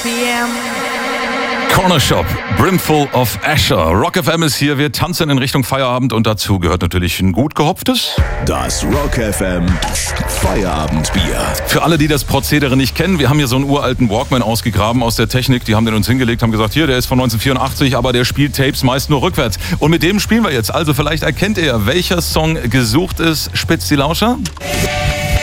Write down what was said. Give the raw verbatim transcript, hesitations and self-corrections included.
p m. Corner Shop, Brimful of Asher. Rock F M ist hier, wir tanzen in Richtung Feierabend und dazu gehört natürlich ein gut gehopftes. Das Rock F M Feierabendbier. Für alle, die das Prozedere nicht kennen, wir haben hier so einen uralten Walkman ausgegraben aus der Technik. Die haben den uns hingelegt, haben gesagt, hier, der ist von neunzehnhundertvierundachtzig, aber der spielt Tapes meist nur rückwärts. Und mit dem spielen wir jetzt. Also vielleicht erkennt ihr, welcher Song gesucht ist. Spitzt die Lauscher.